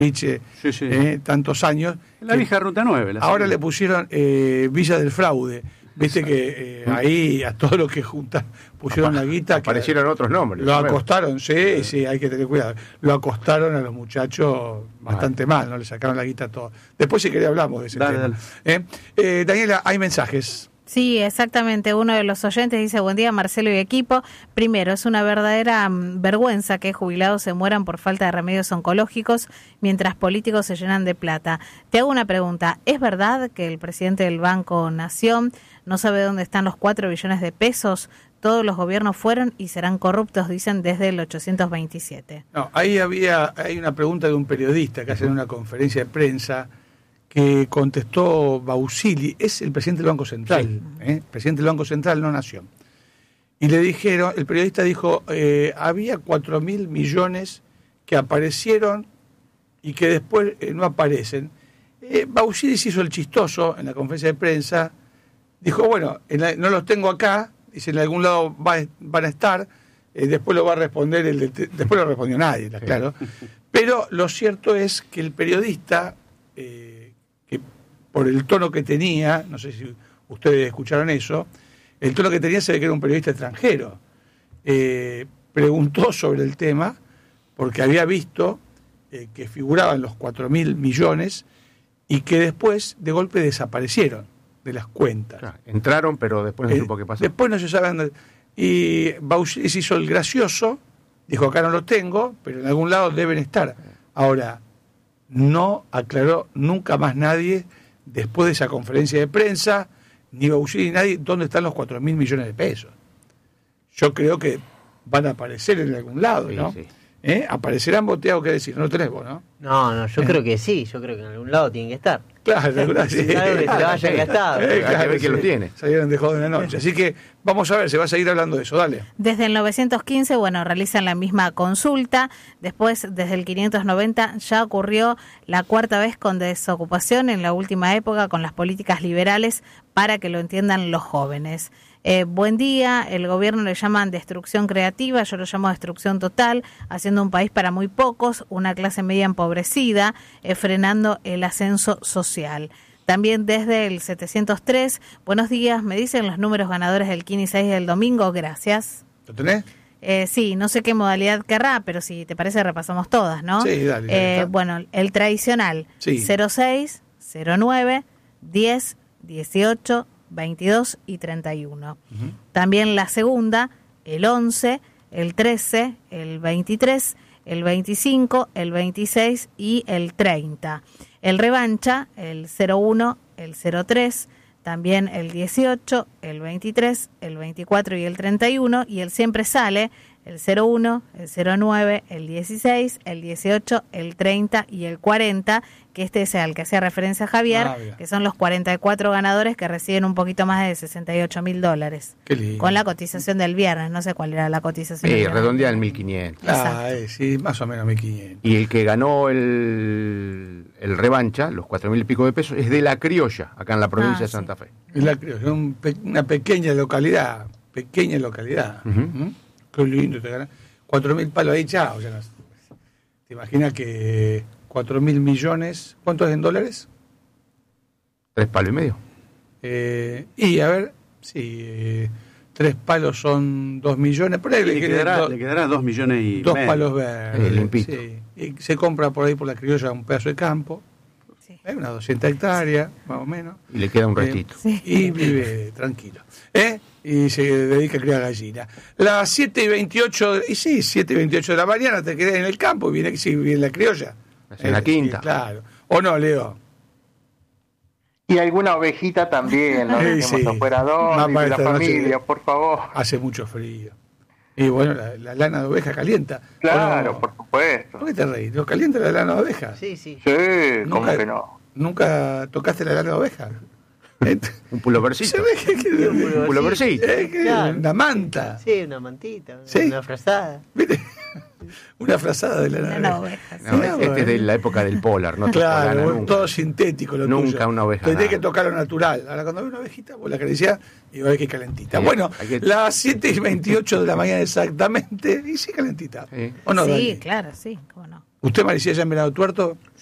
tantos años. La vieja Ruta 9. Ahora le pusieron Villa del Fraude. Viste que ahí a todos los que juntan pusieron la guita. Aparecieron otros nombres. Lo acostaron, sí, hay que tener cuidado. Lo acostaron a los muchachos bastante mal, ¿no? Le sacaron la guita a todos. Después, si querés, hablamos de ese tema. Daniela, hay mensajes. Sí, exactamente. Uno de los oyentes dice: buen día, Marcelo y equipo. Primero, es una verdadera vergüenza que jubilados se mueran por falta de remedios oncológicos mientras políticos se llenan de plata. Te hago una pregunta. ¿Es verdad que el presidente del Banco Nación no sabe dónde están los 4 billones de pesos? Todos los gobiernos fueron y serán corruptos, dicen, desde el 827. No, hay una pregunta de un periodista que hace en una conferencia de prensa que contestó Bausili, es el presidente del Banco Central, presidente del Banco Central, no Nación. Y le dijeron, el periodista dijo, había 4.000 millones que aparecieron y que después no aparecen. Bausili se hizo el chistoso en la conferencia de prensa, dijo, bueno, no los tengo acá, dice, en algún lado van a estar, después lo va a responder, después lo respondió nadie, claro. Pero lo cierto es que el periodista, por el tono que tenía, no sé si ustedes escucharon eso, el tono que tenía se ve que era un periodista extranjero. Preguntó sobre el tema porque había visto que figuraban los 4.000 millones y que después de golpe desaparecieron de las cuentas. Claro, entraron, pero después no supo qué pasó. Después no se sabe dónde. Y Bausili se hizo el gracioso, dijo, acá no los tengo, pero en algún lado deben estar. Ahora, no aclaró nunca más nadie, después de esa conferencia de prensa, ni Bausili ni nadie, dónde están los 4.000 millones de pesos. Yo creo que van a aparecer en algún lado, ¿no? Sí. ¿Aparecerán boteados? ¿Qué decir? No lo tenés vos, ¿no? No, yo creo que sí, yo creo que en algún lado tienen que estar. Claro, seguro sí. Claro que se lo hayan gastado. Hay que ver quién lo tiene. Salieron de joven en la noche. Así que vamos a ver, se va a seguir hablando de eso, dale. Desde el 915, realizan la misma consulta. Después, desde el 590, ya ocurrió la 4ª vez con desocupación en la última época con las políticas liberales, para que lo entiendan los jóvenes. Buen día, el gobierno le llaman destrucción creativa, yo lo llamo destrucción total, haciendo un país para muy pocos, una clase media empobrecida, frenando el ascenso social. También desde el 703, buenos días, me dicen los números ganadores del 15 y 6 del domingo, gracias. ¿Lo tenés? Sí, no sé qué modalidad querrá, pero si te parece repasamos todas, ¿no? Sí, dale. El tradicional, sí. 06, 09, 10, 18, 22 y 31. Uh-huh. También la segunda, el 11, el 13, el 23, el 25, el 26 y el 30. El revancha, el 01, el 03, también el 18, el 23, el 24 y el 31, y el siempre sale el 01, el 09, el 16, el 18, el 30 y el 40, que este es al que hacía referencia Javier, que son los 44 ganadores que reciben un poquito más de $68.000. Qué lindo. Con la cotización del viernes, no sé cuál era la cotización. Sí, redondea en 1.500. Sí, más o menos 1.500. Y el que ganó el revancha, los 4.000 y pico de pesos, es de La Criolla, acá en la provincia de Santa Fe. La Criolla, una pequeña localidad. Uh-huh. Qué lindo te ganas. 4.000 palos ahí, chao. O sea, ¿te imaginas que 4.000 millones, ¿cuánto es en dólares? 3,5 palos. Y a ver, sí, 3 palos son 2 millones. Por ahí le quedará 2 millones y 2 medio. Palos verdes. Limpito. Sí. Y se compra por ahí por La Criolla un pedazo de campo. Sí. Unas 200 hectáreas, más o menos. Y le queda un ratito. Y vive tranquilo. Y se dedica a criar gallinas. Las 7:28, y sí, 7:28 de la mañana te quedás en el campo y viene La Criolla. En la quinta. Claro. ¿O no, Leo? Y alguna ovejita también, no dejemos afuera dos, de la familia, por favor. Hace mucho frío. Y bueno, la lana de oveja calienta. Claro, por supuesto. ¿Por qué te reís? ¿No calienta la lana de oveja? Sí. Sí, ¿cómo que no? ¿Nunca tocaste la lana de oveja? Un pulovercito. Un pulovercito. Claro. Una manta. Sí, una mantita, ¿Sí? una frazada. ¿Viste? Una frazada de lana de oveja. Este es de la época del polar, no claro, nunca. Todo sintético lo nunca tuyo. Una oveja. Tendría que tocar lo natural. Ahora cuando ve una ovejita, vos la acariciás y ves que es calentita. Sí, bueno, las 7:28 de la mañana exactamente, y sí calentita. Sí. ¿O no, sí, Dani? claro, sí, cómo no. ¿Usted, Maricía, ya en Venado Tuerto?